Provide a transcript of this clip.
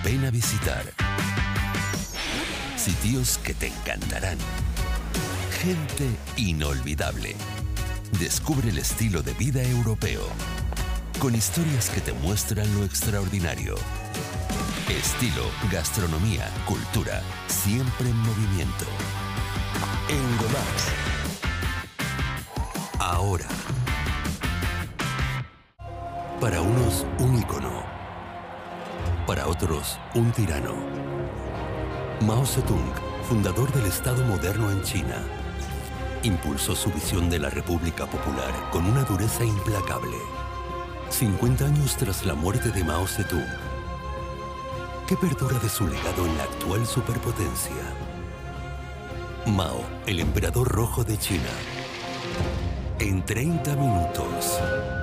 Ven a visitar. Sitios que te encantarán. Gente inolvidable. Descubre el estilo de vida europeo, con historias que te muestran lo extraordinario. Estilo, gastronomía, cultura, siempre en movimiento. Engomax. Ahora. Para unos, un ícono. Para otros, un tirano. Mao Zedong, fundador del Estado moderno en China, impulsó su visión de la República Popular con una dureza implacable. 50 años tras la muerte de Mao Zedong, ¿qué perdura de su legado en la actual superpotencia? Mao, el emperador rojo de China. En 30 minutos.